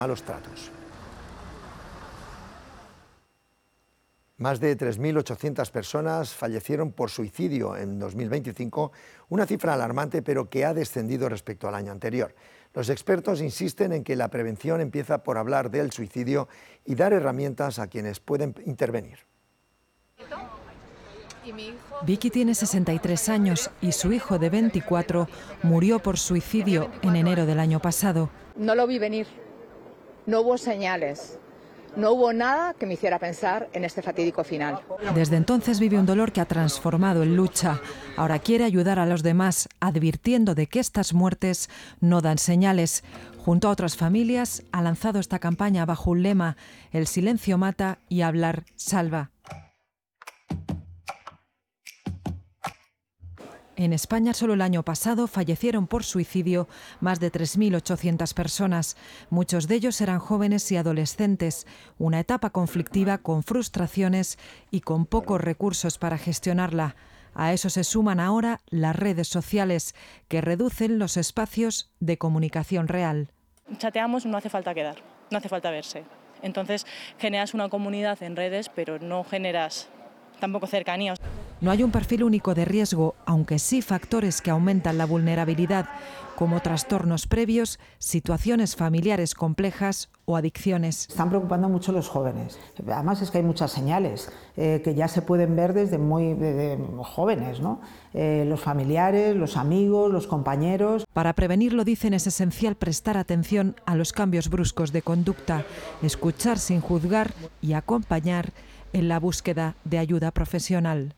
malos tratos. Más de 3.800 personas fallecieron por suicidio en 2025, una cifra alarmante pero que ha descendido respecto al año anterior. Los expertos insisten en que la prevención empieza por hablar del suicidio y dar herramientas a quienes pueden intervenir. Vicky tiene 63 años y su hijo de 24 murió por suicidio en enero del año pasado. No lo vi venir, no hubo señales. No hubo nada que me hiciera pensar en este fatídico final. Desde entonces vive un dolor que ha transformado en lucha. Ahora quiere ayudar a los demás, advirtiendo de que estas muertes no dan señales. Junto a otras familias, ha lanzado esta campaña bajo un lema: el silencio mata y hablar salva. En España, solo el año pasado fallecieron por suicidio más de 3.800 personas. Muchos de ellos eran jóvenes y adolescentes. Una etapa conflictiva con frustraciones y con pocos recursos para gestionarla. A eso se suman ahora las redes sociales, que reducen los espacios de comunicación real. Chateamos, no hace falta quedar, no hace falta verse. Entonces generas una comunidad en redes, pero no generas tampoco cercanía. No hay un perfil único de riesgo, aunque sí factores que aumentan la vulnerabilidad, como trastornos previos, situaciones familiares complejas o adicciones. Están preocupando mucho los jóvenes. Además es que hay muchas señales que ya se pueden ver desde muy jóvenes, ¿no? Los familiares, los amigos, los compañeros. Para prevenirlo, dicen, es esencial prestar atención a los cambios bruscos de conducta, escuchar sin juzgar y acompañar en la búsqueda de ayuda profesional.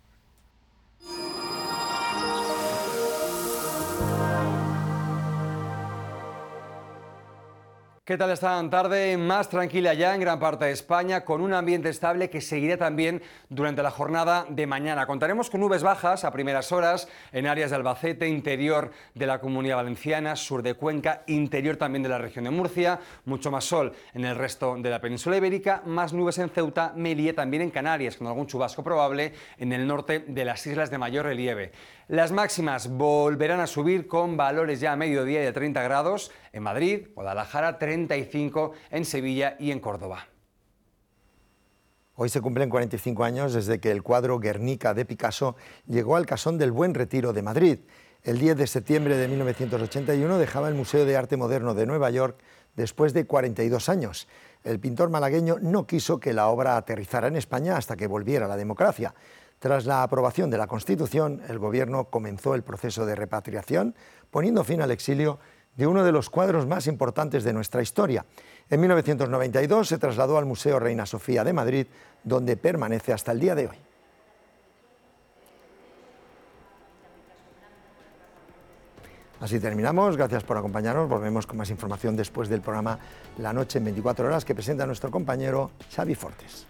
¿Qué tal esta tarde? Más tranquila ya en gran parte de España, con un ambiente estable que seguirá también durante la jornada de mañana. Contaremos con nubes bajas a primeras horas en áreas de Albacete, interior de la Comunidad Valenciana, sur de Cuenca, interior también de la región de Murcia, mucho más sol en el resto de la península ibérica, más nubes en Ceuta, Melilla, también en Canarias, con algún chubasco probable en el norte de las islas de mayor relieve. Las máximas volverán a subir con valores ya a mediodía de 30 grados en Madrid, Guadalajara, 35 en Sevilla y en Córdoba. Hoy se cumplen 45 años desde que el cuadro Guernica de Picasso llegó al Casón del Buen Retiro de Madrid. El 10 de septiembre de 1981 dejaba el Museo de Arte Moderno de Nueva York después de 42 años. El pintor malagueño no quiso que la obra aterrizara en España hasta que volviera la democracia. Tras la aprobación de la Constitución, el gobierno comenzó el proceso de repatriación, poniendo fin al exilio de uno de los cuadros más importantes de nuestra historia. En 1992 se trasladó al Museo Reina Sofía de Madrid, donde permanece hasta el día de hoy. Así terminamos, gracias por acompañarnos. Volvemos con más información después del programa La Noche en 24 horas que presenta nuestro compañero Xavi Fortes.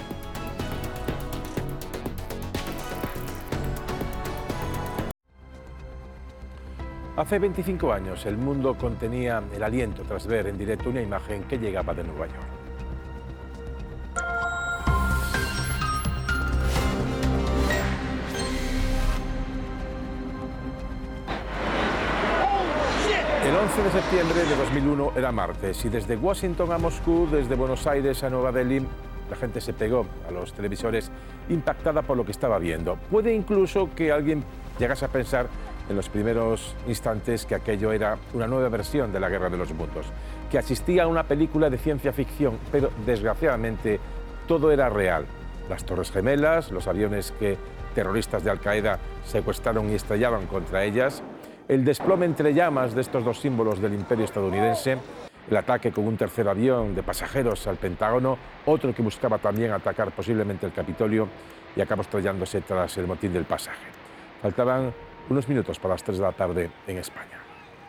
Hace 25 años el mundo contenía el aliento tras ver en directo una imagen que llegaba de Nueva York. El 11 de septiembre de 2001 era martes y desde Washington a Moscú, desde Buenos Aires a Nueva Delhi, la gente se pegó a los televisores impactada por lo que estaba viendo. Puede incluso que alguien llegase a pensar en los primeros instantes que aquello era una nueva versión de la Guerra de los Mundos, que asistía a una película de ciencia ficción, pero desgraciadamente todo era real. Las Torres Gemelas, los aviones que terroristas de Al-Qaeda secuestraron y estrellaban contra ellas, el desplome entre llamas de estos dos símbolos del imperio estadounidense, el ataque con un tercer avión de pasajeros al Pentágono, otro que buscaba también atacar posiblemente el Capitolio y acabó estrellándose tras el motín del pasaje. Faltaban unos minutos para las 3 de la tarde en España.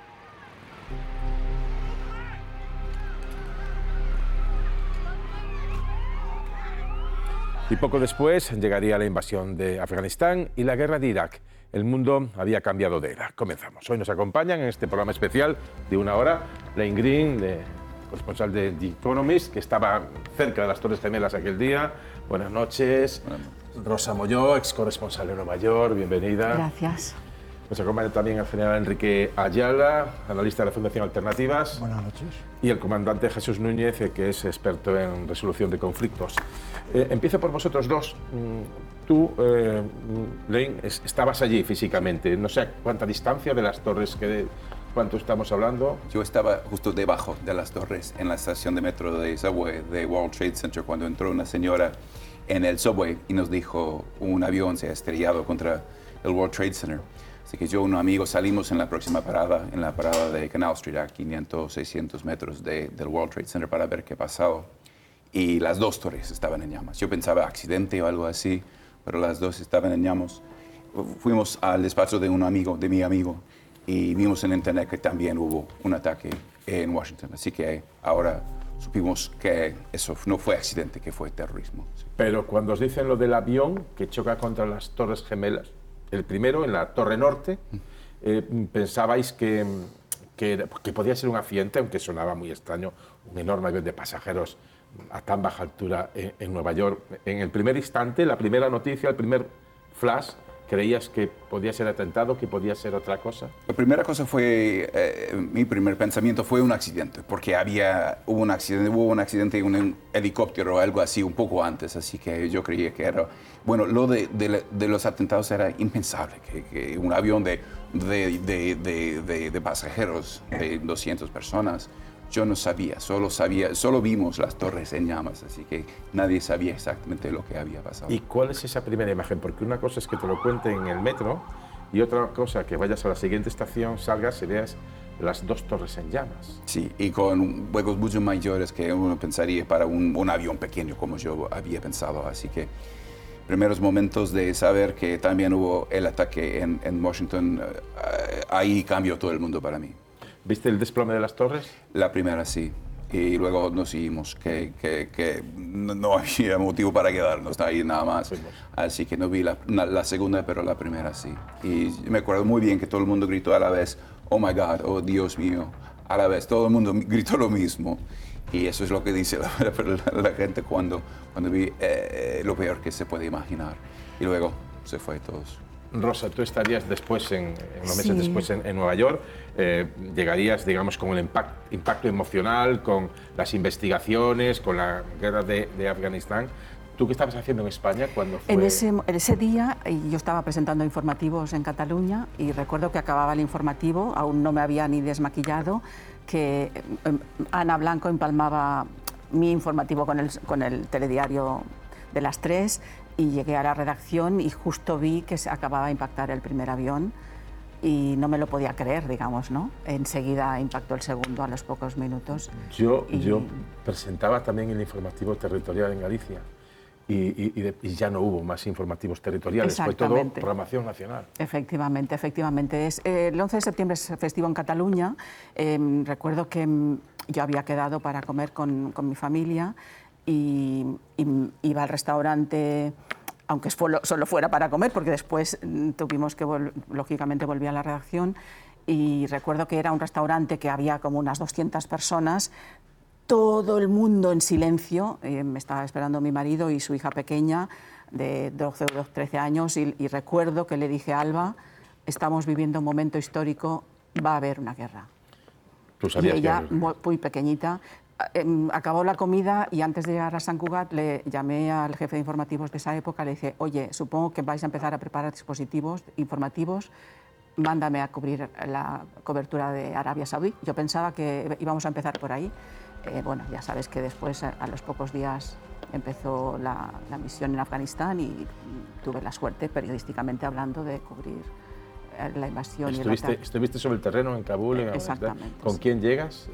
Y poco después llegaría la invasión de Afganistán y la guerra de Irak. El mundo había cambiado de era. Comenzamos. Hoy nos acompañan en este programa especial de una hora Lane Green, corresponsal de The Economist, que estaba cerca de las Torres Gemelas aquel día. Buenas noches. Rosa Molló, ex corresponsal de Nueva York, bienvenida. Gracias. Nos acompaña también el general Enrique Ayala, analista de la Fundación Alternativas. Buenas noches. Y el comandante Jesús Núñez, que es experto en resolución de conflictos. Empiezo por vosotros dos. Tú, Lein, estabas allí físicamente. No sé a cuánta distancia de las torres, ¿cuánto estamos hablando? Yo estaba justo debajo de las torres, en la estación de metro de subway de World Trade Center, cuando entró una señora en el subway y nos dijo un avión se ha estrellado contra el World Trade Center. Así que yo y un amigo salimos en la próxima parada, en la parada de Canal Street, a 500, 600 metros del World Trade Center para ver qué pasaba. Y las dos torres estaban en llamas. Yo pensaba accidente o algo así, pero las dos estaban en llamas. Fuimos al despacho de mi amigo, y vimos en internet que también hubo un ataque en Washington. Así que ahora supimos que eso no fue accidente, que fue terrorismo. Sí. Pero cuando os dicen lo del avión que choca contra las Torres Gemelas, el primero en la Torre Norte, pensabais que podía ser un accidente, aunque sonaba muy extraño, un enorme avión de pasajeros a tan baja altura en Nueva York. En el primer instante, la primera noticia, el primer flash, ¿creías que podía ser atentado, que podía ser otra cosa? La primera cosa fue, mi primer pensamiento fue un accidente, porque hubo un accidente en un helicóptero o algo así un poco antes, así que yo creía que era... Bueno, lo de los atentados era impensable, que un avión de pasajeros de 200 personas, yo no sabía, solo vimos las torres en llamas, así que nadie sabía exactamente lo que había pasado. ¿Y cuál es esa primera imagen? Porque una cosa es que te lo cuenten en el metro y otra cosa que vayas a la siguiente estación, salgas y veas las dos torres en llamas. Sí, y con huecos mucho mayores que uno pensaría para un avión pequeño como yo había pensado, así que primeros momentos de saber que también hubo el ataque en Washington, ahí cambió todo el mundo para mí. ¿Viste el desplome de las torres? La primera sí, y luego nos seguimos, que no había motivo para quedarnos ahí nada más. Así que no vi la segunda, pero la primera sí. Y me acuerdo muy bien que todo el mundo gritó a la vez, oh my God, oh Dios mío, a la vez, todo el mundo gritó lo mismo. Y eso es lo que dice la gente cuando vi lo peor que se puede imaginar. Y luego se fue todos. Rosa, tú estarías después, unos meses después en Nueva York, llegarías, digamos, con el impacto emocional, con las investigaciones, con la guerra de Afganistán. ¿Tú qué estabas haciendo en España cuando fue...? En ese día yo estaba presentando informativos en Cataluña y recuerdo que acababa el informativo, aún no me había ni desmaquillado, que Ana Blanco empalmaba mi informativo con el telediario de las 3 y llegué a la redacción y justo vi que se acababa de impactar el primer avión y no me lo podía creer, digamos, ¿no? Enseguida impactó el segundo a los pocos minutos. Yo presentaba también el informativo territorial en Galicia y ya no hubo más informativos territoriales, fue todo programación nacional. Efectivamente. El 11 de septiembre es festivo en Cataluña. Recuerdo que yo había quedado para comer con mi familia y iba al restaurante, aunque solo fuera para comer, porque después tuvimos que, lógicamente, volví a la redacción, y recuerdo que era un restaurante que había como unas 200 personas, todo el mundo en silencio, me estaba esperando mi marido y su hija pequeña, de 12 o 13 años, y recuerdo que le dije a Alba, estamos viviendo un momento histórico, va a haber una guerra. ¿Tú sabías y ella, que... muy pequeñita, acabó la comida y antes de llegar a Sant Cugat le llamé al jefe de informativos de esa época, le dije, oye, supongo que vais a empezar a preparar dispositivos informativos, mándame a cubrir la cobertura de Arabia Saudí. Yo pensaba que íbamos a empezar por ahí. Bueno, ya sabes que después, a los pocos días, empezó la misión en Afganistán y tuve la suerte, periodísticamente hablando, de cubrir la invasión y el ataque. ¿Estuviste sobre el terreno en Kabul? Exactamente. ¿Con quién llegas?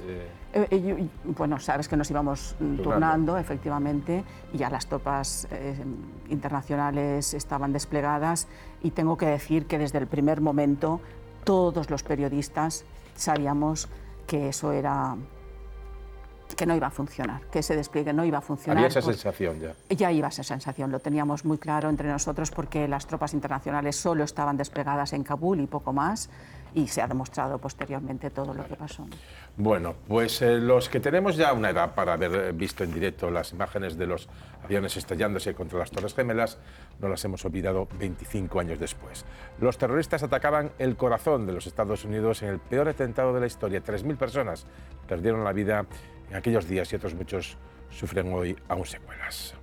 Bueno, sabes que nos íbamos turnando, efectivamente, y ya las tropas internacionales estaban desplegadas y tengo que decir que desde el primer momento todos los periodistas sabíamos que eso era que no iba a funcionar, que ese despliegue no iba a funcionar. Había esa sensación ya. Ya iba esa sensación, lo teníamos muy claro entre nosotros porque las tropas internacionales solo estaban desplegadas en Kabul y poco más, y se ha demostrado posteriormente todo lo que pasó. Bueno, pues los que tenemos ya una edad para haber visto en directo las imágenes de los aviones estrellándose contra las Torres Gemelas, no las hemos olvidado 25 años después. Los terroristas atacaban el corazón de los Estados Unidos en el peor atentado de la historia. 3.000 personas perdieron la vida en aquellos días y otros muchos sufren hoy aún secuelas.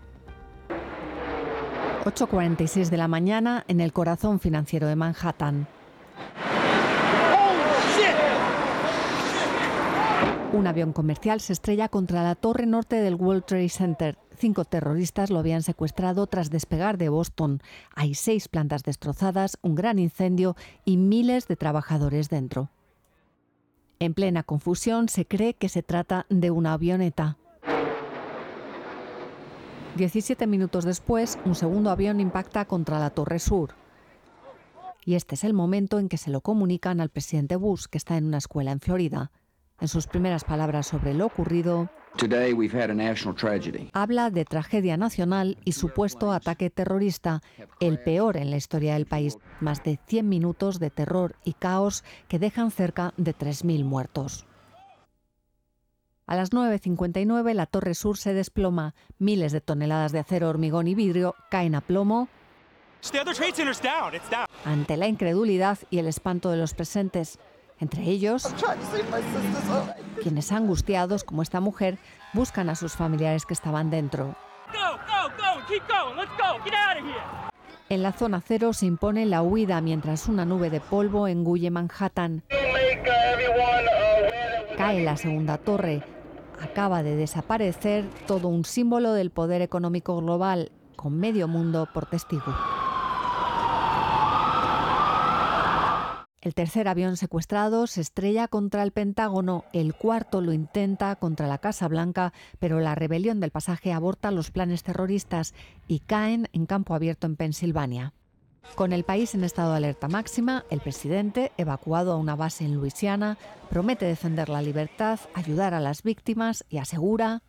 8:46 de la mañana en el corazón financiero de Manhattan. Un avión comercial se estrella contra la torre norte del World Trade Center. 5 terroristas lo habían secuestrado tras despegar de Boston. Hay 6 plantas destrozadas, un gran incendio y miles de trabajadores dentro. En plena confusión se cree que se trata de una avioneta. 17 minutos después, un segundo avión impacta contra la Torre Sur. Y este es el momento en que se lo comunican al presidente Bush, que está en una escuela en Florida. En sus primeras palabras sobre lo ocurrido, habla de tragedia nacional y supuesto ataque terrorista, el peor en la historia del país. Más de 100 minutos de terror y caos que dejan cerca de 3.000 muertos. A las 9:59 la Torre Sur se desploma. Miles de toneladas de acero, hormigón y vidrio caen a plomo ante la incredulidad y el espanto de los presentes. Entre ellos, quienes angustiados, como esta mujer, buscan a sus familiares que estaban dentro. En la zona cero se impone la huida mientras una nube de polvo engulle Manhattan. Cae la segunda torre. Acaba de desaparecer todo un símbolo del poder económico global, con medio mundo por testigo. El tercer avión secuestrado se estrella contra el Pentágono, el cuarto lo intenta contra la Casa Blanca, pero la rebelión del pasaje aborta los planes terroristas y caen en campo abierto en Pensilvania. Con el país en estado de alerta máxima, el presidente, evacuado a una base en Luisiana, promete defender la libertad, ayudar a las víctimas y asegura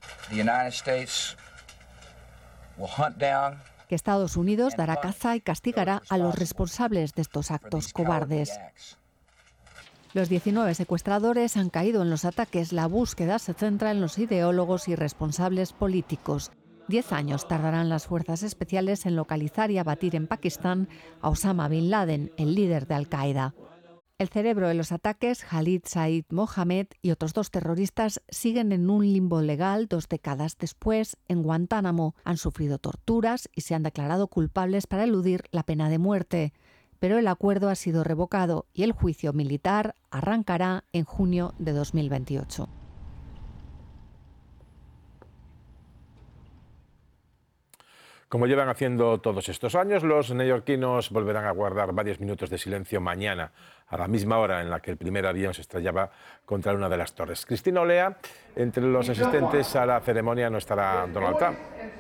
que Estados Unidos dará caza y castigará a los responsables de estos actos cobardes. Los 19 secuestradores han caído en los ataques. La búsqueda se centra en los ideólogos y responsables políticos. 10 años tardarán las fuerzas especiales en localizar y abatir en Pakistán a Osama Bin Laden, el líder de Al-Qaeda. El cerebro de los ataques, Khalid Said Mohammed y otros 2 terroristas siguen en un limbo legal 2 décadas después en Guantánamo. Han sufrido torturas y se han declarado culpables para eludir la pena de muerte. Pero el acuerdo ha sido revocado y el juicio militar arrancará en junio de 2028. Como llevan haciendo todos estos años, los neoyorquinos volverán a guardar varios minutos de silencio mañana, a la misma hora en la que el primer avión se estrellaba contra una de las torres. Cristina Olea, entre los asistentes a la ceremonia no estará Donald Trump.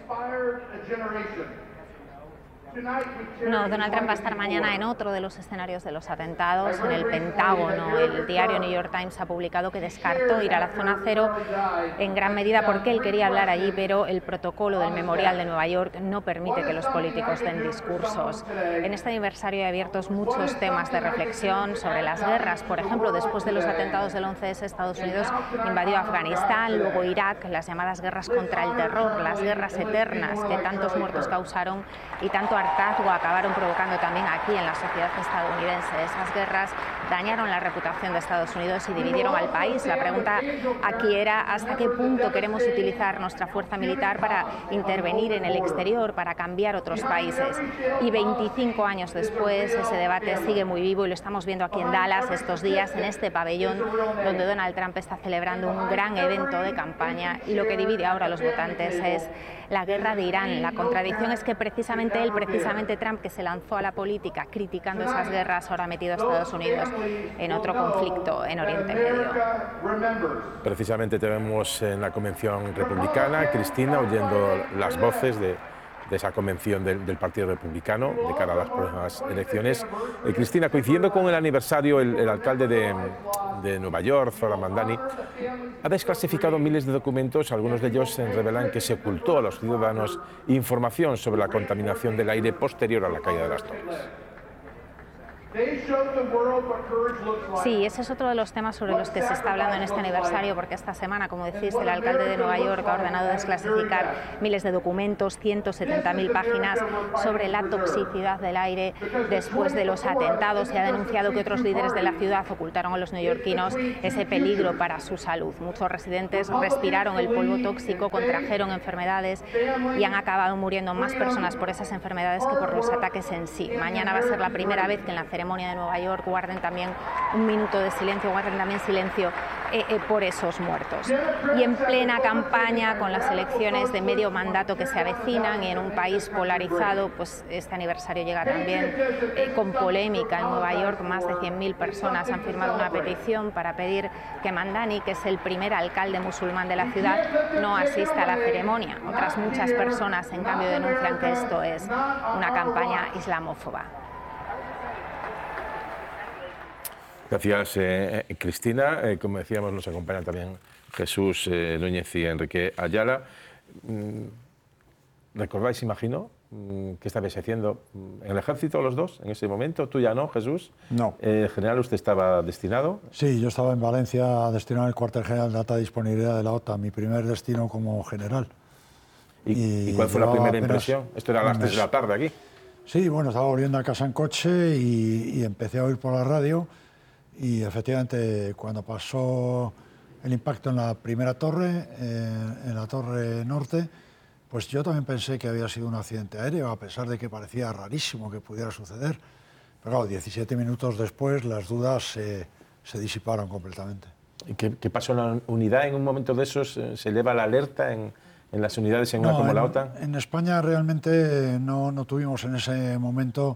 No, Donald Trump va a estar mañana en otro de los escenarios de los atentados, en el Pentágono. El diario New York Times ha publicado que descartó ir a la zona cero en gran medida porque él quería hablar allí, pero el protocolo del Memorial de Nueva York no permite que los políticos den discursos. En este aniversario hay abiertos muchos temas de reflexión sobre las guerras. Por ejemplo, después de los atentados del 11S, Estados Unidos invadió Afganistán, luego Irak, las llamadas guerras contra el terror, las guerras eternas que tantos muertos causaron y tanto hartazgo acabaron provocando también aquí en la sociedad estadounidense. Esas guerras dañaron la reputación de Estados Unidos y dividieron al país. La pregunta aquí era hasta qué punto queremos utilizar nuestra fuerza militar para intervenir en el exterior, para cambiar otros países. Y 25 años después ese debate sigue muy vivo y lo estamos viendo aquí en Dallas estos días, en este pabellón donde Donald Trump está celebrando un gran evento de campaña, y lo que divide ahora a los votantes es la guerra de Irán. La contradicción es que precisamente Trump, que se lanzó a la política criticando esas guerras, ahora ha metido a Estados Unidos en otro conflicto en Oriente Medio. Precisamente te vemos en la convención republicana, Cristina, oyendo las voces de esa convención del Partido Republicano de cara a las próximas elecciones. Cristina, coincidiendo con el aniversario, el alcalde de Nueva York, Zohran Mamdani, ha desclasificado miles de documentos. Algunos de ellos revelan que se ocultó a los ciudadanos información sobre la contaminación del aire posterior a la caída de las torres. Sí, ese es otro de los temas sobre los que se está hablando en este aniversario, porque esta semana, como decís, el alcalde de Nueva York ha ordenado desclasificar miles de documentos, 170.000 páginas sobre la toxicidad del aire después de los atentados, y ha denunciado que otros líderes de la ciudad ocultaron a los neoyorquinos ese peligro para su salud. Muchos residentes respiraron el polvo tóxico, contrajeron enfermedades y han acabado muriendo más personas por esas enfermedades que por los ataques en sí. Mañana va a ser la primera vez que en la ceremonia de Nueva York guarden también un minuto de silencio, guarden también silencio por esos muertos. Y en plena campaña, con las elecciones de medio mandato que se avecinan y en un país polarizado, pues este aniversario llega también con polémica. En Nueva York más de 100.000 personas han firmado una petición para pedir que Mamdani, que es el primer alcalde musulmán de la ciudad, no asista a la ceremonia. Otras muchas personas, en cambio, denuncian que esto es una campaña islamófoba. Gracias, Cristina. Como decíamos, nos acompañan también Jesús Núñez y Enrique Ayala. ¿Recordáis, imagino, qué estabais haciendo en el ejército los dos en ese momento? Tú ya no, Jesús. No. General, ¿usted estaba destinado? Sí, yo estaba en Valencia, destinado en el cuartel general de alta disponibilidad de la OTAN, mi primer destino como general. ¿Y cuál fue la primera impresión? Esto era a las 3 de la tarde aquí. Sí, bueno, estaba volviendo a casa en coche y empecé a oír por la radio. Y efectivamente, cuando pasó el impacto en la primera torre, en la torre norte, pues yo también pensé que había sido un accidente aéreo, a pesar de que parecía rarísimo que pudiera suceder. Pero claro, 17 minutos después las dudas se disiparon completamente. ¿Y qué pasó en la unidad? ¿En un momento de esos se eleva la alerta en las unidades en una como la OTAN? En España realmente no tuvimos en ese momento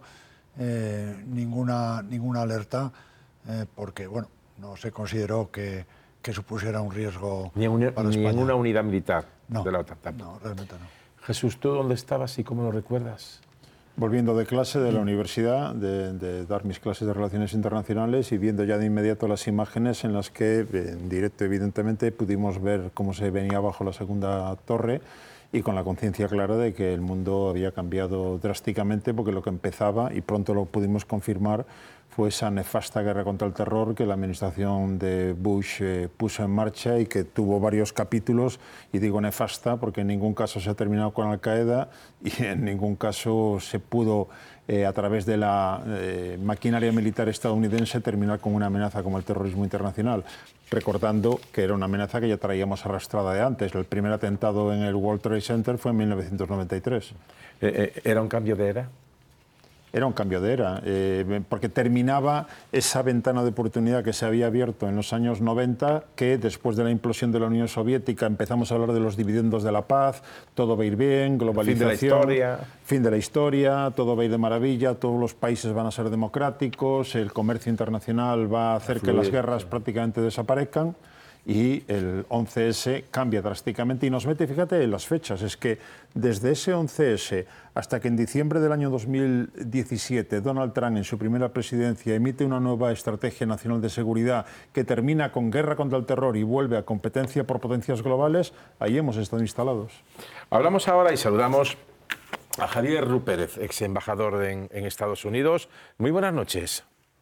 ninguna alerta. Porque bueno, no se consideró que supusiera un riesgo para España. Ni en una unidad militar de la OTAN. No, realmente no. Jesús, ¿tú dónde estabas y cómo lo recuerdas? Volviendo de clase de la universidad, de dar mis clases de Relaciones Internacionales y viendo ya de inmediato las imágenes en las que, en directo evidentemente, pudimos ver cómo se venía abajo la segunda torre, y con la conciencia clara de que el mundo había cambiado drásticamente, porque lo que empezaba, y pronto lo pudimos confirmar, fue esa nefasta guerra contra el terror que la administración de Bush puso en marcha y que tuvo varios capítulos, y digo nefasta porque en ningún caso se ha terminado con Al-Qaeda y en ningún caso se pudo, a través de la maquinaria militar estadounidense, terminar con una amenaza como el terrorismo internacional, recordando que era una amenaza que ya traíamos arrastrada de antes. El primer atentado en el World Trade Center fue en 1993. ¿Era un cambio de era? Era un cambio de era, porque terminaba esa ventana de oportunidad que se había abierto en los años 90, que después de la implosión de la Unión Soviética empezamos a hablar de los dividendos de la paz, todo va a ir bien, globalización, fin de la historia, todo va a ir de maravilla, todos los países van a ser democráticos, el comercio internacional va a hacer que las guerras prácticamente desaparezcan. Y el 11S cambia drásticamente y nos mete, fíjate, en las fechas. Es que desde ese 11S hasta que en diciembre del año 2017 Donald Trump, en su primera presidencia, emite una nueva estrategia nacional de seguridad que termina con guerra contra el terror y vuelve a competencia por potencias globales, ahí hemos estado instalados. Hablamos ahora y saludamos a Javier Rupérez, ex embajador en Estados Unidos. Muy buenas noches.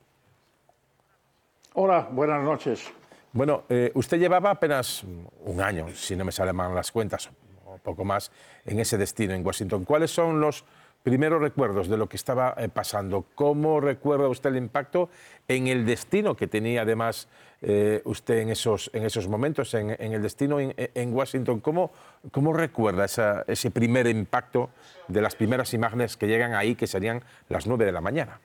Hola, buenas noches. Bueno, usted llevaba apenas un año, si no me salen mal las cuentas, o poco más, en ese destino, en Washington. ¿Cuáles son los primeros recuerdos de lo que estaba pasando? ¿Cómo recuerda usted el impacto en el destino que tenía además usted en esos momentos, en el destino en Washington? ¿Cómo recuerda ese primer impacto de las primeras imágenes que llegan ahí, que serían las 9 de la mañana?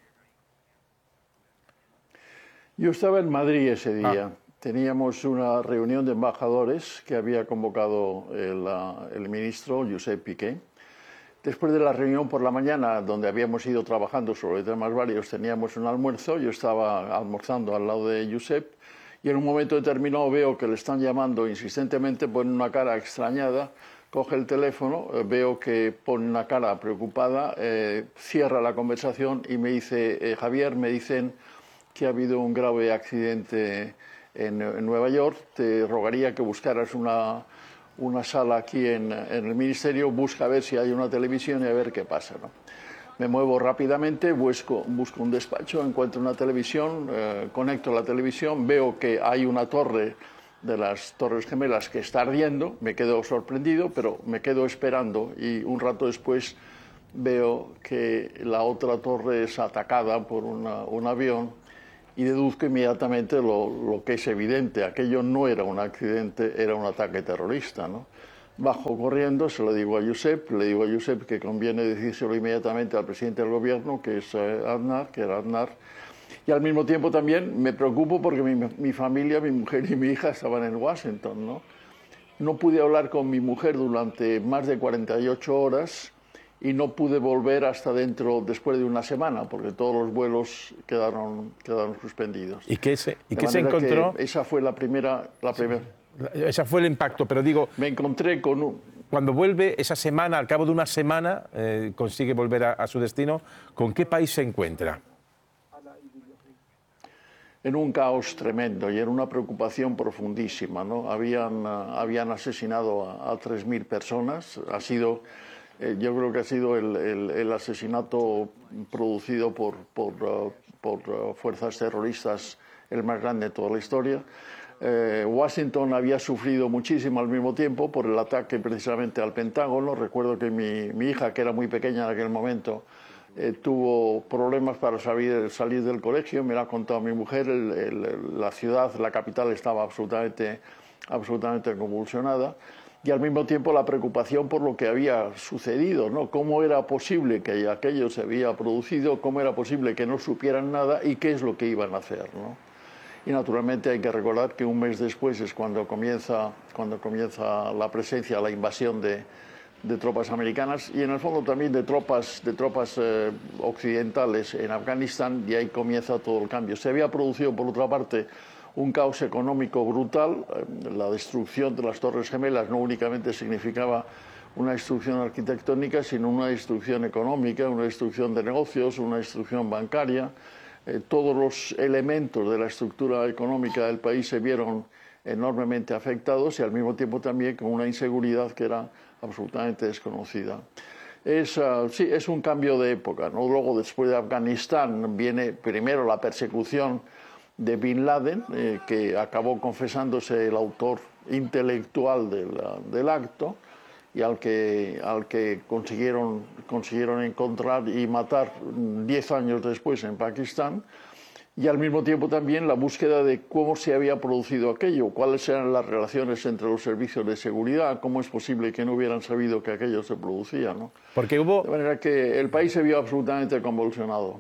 Yo estaba en Madrid ese día. Teníamos una reunión de embajadores que había convocado el ministro Josep Piqué. Después de la reunión por la mañana, donde habíamos ido trabajando sobre temas varios, teníamos un almuerzo. Yo estaba almorzando al lado de Josep y en un momento determinado veo que le están llamando insistentemente, pone una cara extrañada, coge el teléfono, veo que pone una cara preocupada, cierra la conversación y me dice, Javier, me dicen que ha habido un grave accidente en Nueva York, te rogaría que buscaras una sala aquí en el ministerio, busca a ver si hay una televisión y a ver qué pasa, ¿no? Me muevo rápidamente, busco un despacho, encuentro una televisión, conecto la televisión, veo que hay una torre de las Torres Gemelas que está ardiendo, me quedo sorprendido, pero me quedo esperando y un rato después veo que la otra torre es atacada por un avión y deduzco inmediatamente lo que es evidente, aquello no era un accidente, era un ataque terrorista, ¿no? Bajo corriendo, se lo digo a Josep, le digo a Josep que conviene decírselo inmediatamente al presidente del gobierno, que es Aznar, y al mismo tiempo también me preocupo porque mi familia, mi mujer y mi hija estaban en Washington, ¿no? No pude hablar con mi mujer durante más de 48 horas y no pude volver hasta después de una semana, porque todos los vuelos quedaron suspendidos. ¿Y qué se encontró? Esa fue la primera. Ese fue el impacto, pero digo... Me encontré con Cuando vuelve esa semana, al cabo de una semana, consigue volver a su destino, ¿con qué país se encuentra? En un caos tremendo y en una preocupación profundísima, ¿no? Habían asesinado a 3.000 personas. Yo creo que ha sido el asesinato producido por fuerzas terroristas el más grande de toda la historia. Washington había sufrido muchísimo al mismo tiempo por el ataque precisamente al Pentágono. Recuerdo que mi hija, que era muy pequeña en aquel momento, tuvo problemas para salir del colegio. Me lo ha contado mi mujer. La ciudad, la capital, estaba absolutamente convulsionada. Y al mismo tiempo la preocupación por lo que había sucedido, ¿no? Cómo era posible que aquello se había producido, cómo era posible que no supieran nada y qué es lo que iban a hacer, ¿no? Y naturalmente hay que recordar que un mes después es cuando comienza la presencia, la invasión de tropas americanas y en el fondo también de tropas occidentales en Afganistán, y ahí comienza todo el cambio. Se había producido, por otra parte, un caos económico brutal. La destrucción de las Torres Gemelas no únicamente significaba una destrucción arquitectónica, sino una destrucción económica, una destrucción de negocios, una destrucción bancaria. Todos los elementos de la estructura económica del país se vieron enormemente afectados y al mismo tiempo también con una inseguridad que era absolutamente desconocida. Sí, es un cambio de época, ¿no? Luego, después de Afganistán, viene primero la persecución de Bin Laden, que acabó confesándose el autor intelectual del acto, y al que consiguieron encontrar y matar 10 años después en Pakistán, y al mismo tiempo también la búsqueda de cómo se había producido aquello, cuáles eran las relaciones entre los servicios de seguridad, cómo es posible que no hubieran sabido que aquello se producía, ¿no? Porque hubo... De manera que el país se vio absolutamente convulsionado.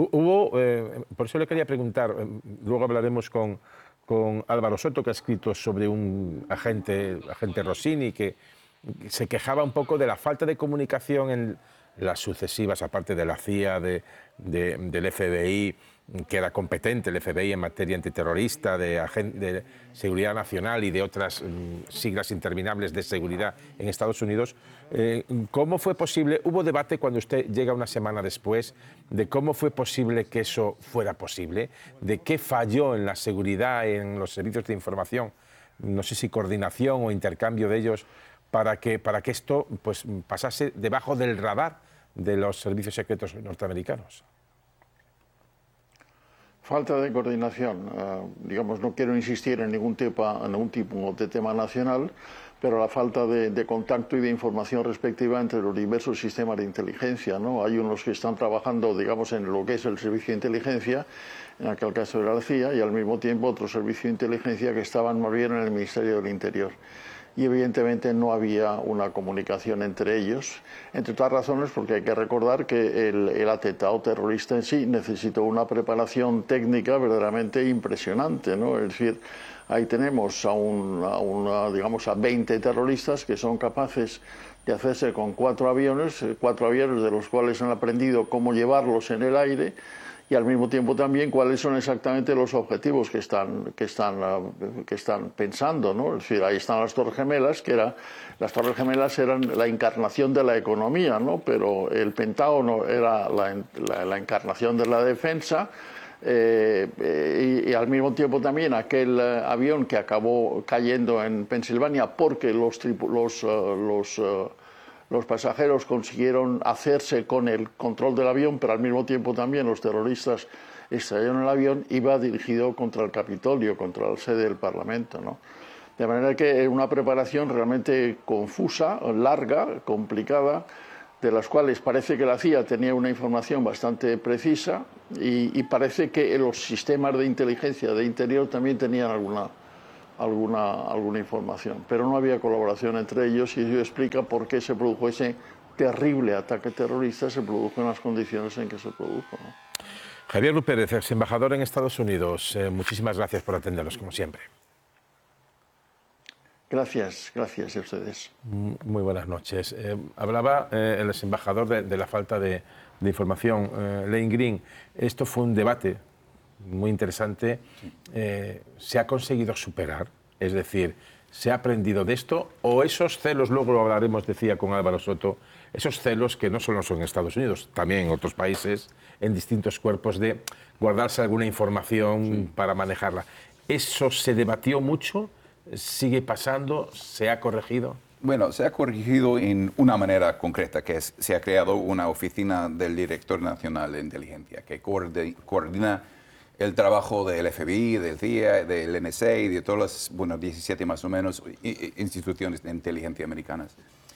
Por eso le quería preguntar, luego hablaremos con Álvaro Soto, que ha escrito sobre un agente Rossini, que se quejaba un poco de la falta de comunicación en las sucesivas, aparte de la CIA, del FBI, que era competente el FBI en materia antiterrorista, de seguridad nacional y de otras siglas interminables de seguridad en Estados Unidos. ¿Cómo fue posible? Hubo debate cuando usted llega una semana después de cómo fue posible que eso fuera posible, de qué falló en la seguridad, en los servicios de información, no sé si coordinación o intercambio de ellos, para que esto pues pasase debajo del radar de los servicios secretos norteamericanos. Falta de coordinación. No quiero insistir en ningún tipo de tema nacional, pero la falta de contacto y de información respectiva entre los diversos sistemas de inteligencia, ¿no? Hay unos que están trabajando, en lo que es el servicio de inteligencia, en aquel caso era la CIA, y al mismo tiempo otro servicio de inteligencia que estaban más bien en el Ministerio del Interior. Y evidentemente no había una comunicación entre ellos, entre otras razones porque hay que recordar que el atentado terrorista en sí necesitó una preparación técnica verdaderamente impresionante, ¿no? Es decir, ahí tenemos a 20 terroristas que son capaces de hacerse con 4 aviones de los cuales han aprendido cómo llevarlos en el aire, y al mismo tiempo también cuáles son exactamente los objetivos que están pensando, ¿no? Es decir, ahí están las Torres Gemelas, las Torres Gemelas eran la encarnación de la economía, ¿no? Pero el Pentágono era la encarnación de la defensa, y al mismo tiempo también aquel avión que acabó cayendo en Pensilvania porque los pasajeros consiguieron hacerse con el control del avión, pero al mismo tiempo también los terroristas estrellaron el avión, iba dirigido contra el Capitolio, contra la sede del Parlamento, ¿no? De manera que una preparación realmente confusa, larga, complicada, de las cuales parece que la CIA tenía una información bastante precisa y parece que los sistemas de inteligencia de interior también tenían alguna información, pero no había colaboración entre ellos y eso explica por qué se produjo ese terrible ataque terrorista, se produjo en las condiciones en que se produjo, ¿no? Javier Rupérez, ex embajador en Estados Unidos, muchísimas gracias por atendernos, como siempre. Gracias a ustedes. Muy buenas noches. Hablaba el ex embajador de la falta de información. Lane Green, esto fue un debate muy interesante. ¿Se ha conseguido superar? Es decir, ¿se ha aprendido de esto? ¿O esos celos, luego lo hablaremos, decía con Álvaro Soto, esos celos que no solo son en Estados Unidos, también en otros países, en distintos cuerpos, de guardarse alguna información para manejarla? ¿Eso se debatió mucho? ¿Sigue pasando? ¿Se ha corregido? Bueno, se ha corregido en una manera concreta, que es, se ha creado una oficina del Director Nacional de Inteligencia que coordina el trabajo del FBI, del CIA, del NSA y de todas las, 17 más o menos, instituciones de inteligencia americanas.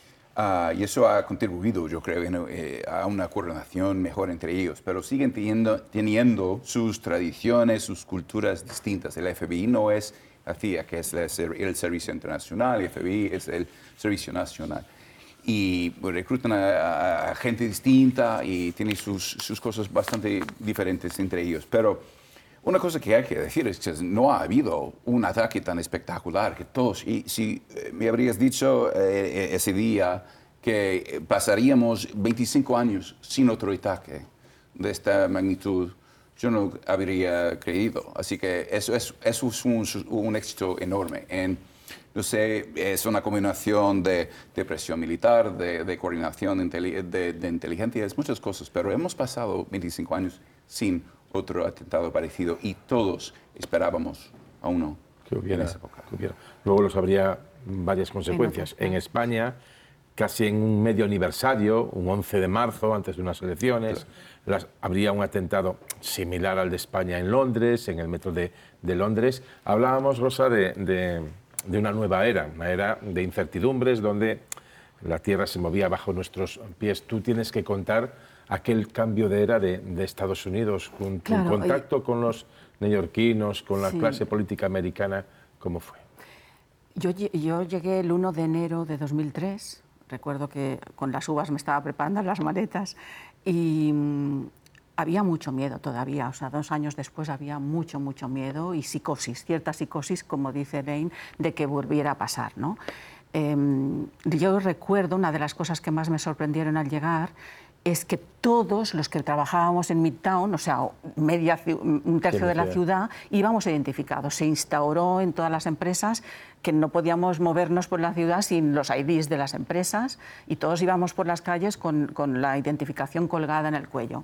Y eso ha contribuido, yo creo, a una coordinación mejor entre ellos, pero siguen teniendo sus tradiciones, sus culturas distintas. El FBI no es la CIA, que es el Servicio Internacional, el FBI es el Servicio Nacional. Y reclutan a gente distinta y tienen sus cosas bastante diferentes entre ellos. Pero una cosa que hay que decir es que no ha habido un ataque tan espectacular que todos... Y si me habrías dicho ese día que pasaríamos 25 años sin otro ataque de esta magnitud, yo no habría creído. Así que eso es un éxito enorme. No sé, es una combinación de presión militar, de coordinación de inteligencia, es muchas cosas, pero hemos pasado 25 años sin otro atentado parecido y todos esperábamos a uno en esa época. Luego los habría varias consecuencias. En España, casi en un medio aniversario, un 11 de marzo, antes de unas elecciones, habría un atentado similar al de España en Londres, en el metro de Londres. Hablábamos, Rosa, de una nueva era, una era de incertidumbres, donde la tierra se movía bajo nuestros pies. Tú tienes que contar aquel cambio de era de Estados Unidos, con tu contacto con los neoyorquinos, con la clase política americana, ¿cómo fue? Yo llegué el 1 de enero de 2003, recuerdo que con las uvas me estaba preparando las maletas y había mucho miedo todavía, o sea, 2 años después había mucho miedo y psicosis, cierta psicosis, como dice Lane, de que volviera a pasar, ¿no? Yo recuerdo, una de las cosas que más me sorprendieron al llegar es que todos los que trabajábamos en Midtown, o sea, un tercio de la ciudad, íbamos identificados. Se instauró en todas las empresas que no podíamos movernos por la ciudad sin los IDs de las empresas y todos íbamos por las calles con la identificación colgada en el cuello.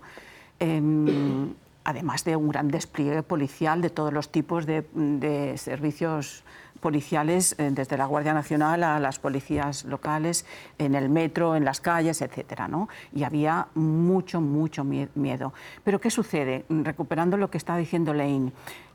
Además de un gran despliegue policial de todos los tipos de servicios policiales, desde la Guardia Nacional a las policías locales, en el metro, en las calles, etcétera, ¿no? Y había mucho miedo. Pero ¿qué sucede? Recuperando lo que estaba diciendo Lane,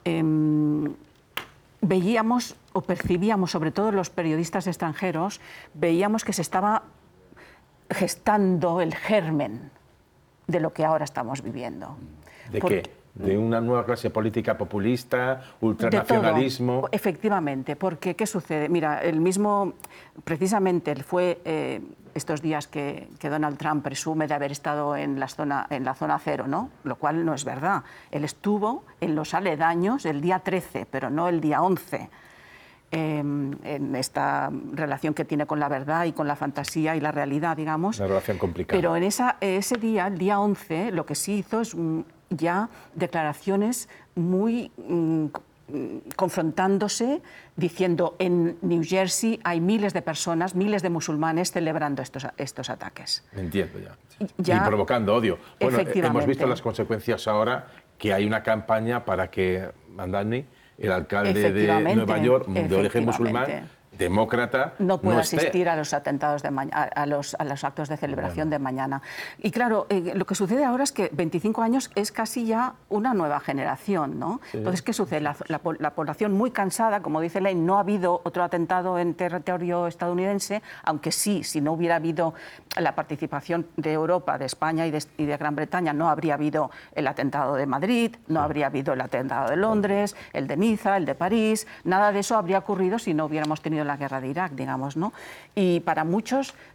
veíamos o percibíamos, sobre todo los periodistas extranjeros, veíamos que se estaba gestando el germen de lo que ahora estamos viviendo. ¿De qué? ¿De una nueva clase política populista, ultranacionalismo? De todo, efectivamente, porque ¿qué sucede? Mira, precisamente fue estos días que Donald Trump presume de haber estado en la zona cero, ¿no? Lo cual no es verdad. Él estuvo en los aledaños el día 13, pero no el día 11. En esta relación que tiene con la verdad y con la fantasía y la realidad, digamos. Una relación complicada. Pero en ese día, el día 11, lo que sí hizo es ya declaraciones muy confrontándose, diciendo en New Jersey hay miles de personas, miles de musulmanes celebrando estos ataques. Entiendo ya. Y provocando odio. Bueno, hemos visto las consecuencias ahora que hay una campaña para que Mamdani, el alcalde de Nueva York, de origen musulmán, demócrata, no puede esté. asistir a los atentados de a los actos de celebración de mañana. Y claro, lo que sucede ahora es que 25 años es casi ya una nueva generación, ¿no? Sí. Entonces, ¿qué sucede? La población muy cansada, como dice Lane, no ha habido otro atentado en territorio estadounidense, aunque sí, si no hubiera habido la participación de Europa, de España y de Gran Bretaña, no habría habido el atentado de Madrid, no habría habido el atentado de Londres, el de Niza, el de París, nada de eso habría ocurrido si no hubiéramos tenido la guerra de Irak, digamos, ¿no? Y para muchos